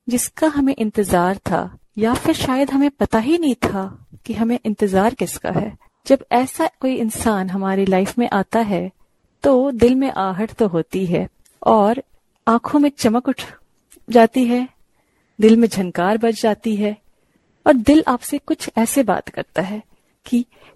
जिसका हमें इंतजार था, या फिर शायद हमें पता ही नहीं था कि हमें इंतजार किसका है। जब ऐसा कोई इंसान हमारी लाइफ में आता है तो दिल में आहट तो होती है और आंखों में चमक उठ जाती है, दिल में झनकार बज जाती है और दिल आपसे कुछ ऐसे बात करता है कि